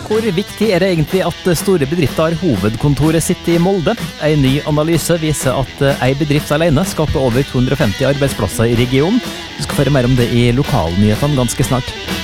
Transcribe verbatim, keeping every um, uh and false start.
Hvor viktig er det egentlig at store bedrifter har hovedkontoret sitt i Molde? En ny analyse viser at en bedrift alene skaper over to hundre og femti arbeidsplasser i regionen. Du skal få høre mer om det i lokalnyhetene ganske snart.